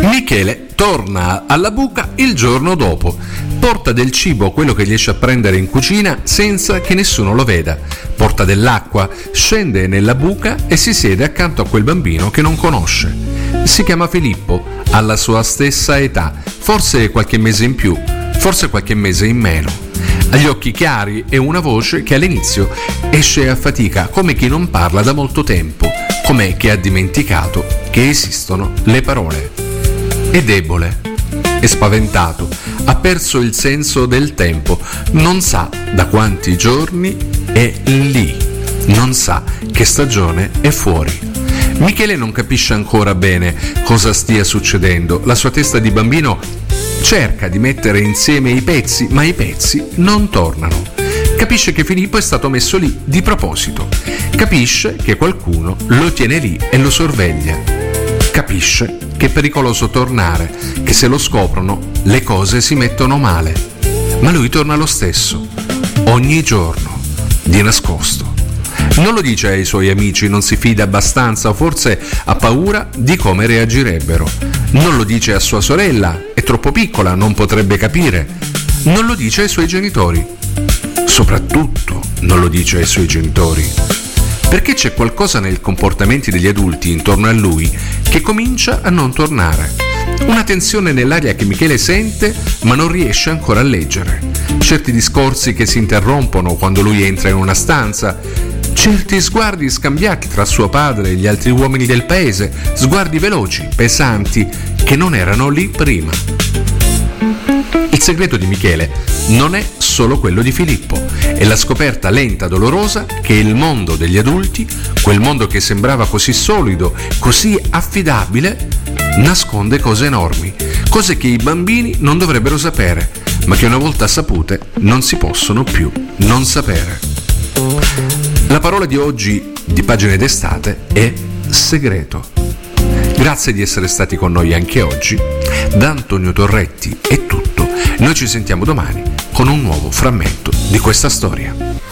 Michele torna alla buca il giorno dopo, porta del cibo, quello che riesce a prendere in cucina senza che nessuno lo veda, porta dell'acqua, scende nella buca e si siede accanto a quel bambino che non conosce. Si chiama Filippo, ha la sua stessa età, forse qualche mese in più, forse qualche mese in meno. Ha gli occhi chiari e una voce che all'inizio esce a fatica, come chi non parla da molto tempo, come chi ha dimenticato che esistono le parole. È debole, è spaventato, ha perso il senso del tempo, non sa da quanti giorni è lì, non sa che stagione è fuori. Michele non capisce ancora bene cosa stia succedendo, la sua testa di bambino cerca di mettere insieme i pezzi, ma i pezzi non tornano. Capisce che Filippo è stato messo lì di proposito, capisce che qualcuno lo tiene lì e lo sorveglia. Capisce che è pericoloso tornare, che se lo scoprono le cose si mettono male. Ma lui torna lo stesso, ogni giorno, di nascosto. Non lo dice ai suoi amici, non si fida abbastanza o forse ha paura di come reagirebbero. Non lo dice a sua sorella, è troppo piccola, non potrebbe capire. Non lo dice ai suoi genitori. Soprattutto non lo dice ai suoi genitori. Perché c'è qualcosa nei comportamenti degli adulti intorno a lui che comincia a non tornare. Una tensione nell'aria che Michele sente ma non riesce ancora a leggere. Certi discorsi che si interrompono quando lui entra in una stanza. Certi sguardi scambiati tra suo padre e gli altri uomini del paese. Sguardi veloci, pesanti, che non erano lì prima. Il segreto di Michele non è solo quello di Filippo, è la scoperta lenta, dolorosa, che il mondo degli adulti, quel mondo che sembrava così solido, così affidabile, nasconde cose enormi, cose che i bambini non dovrebbero sapere, ma che una volta sapute non si possono più non sapere. La parola di oggi di Pagine d'estate è segreto. Grazie di essere stati con noi anche oggi. Da Antonio Torretti è tutto. Noi ci sentiamo domani con un nuovo frammento di questa storia.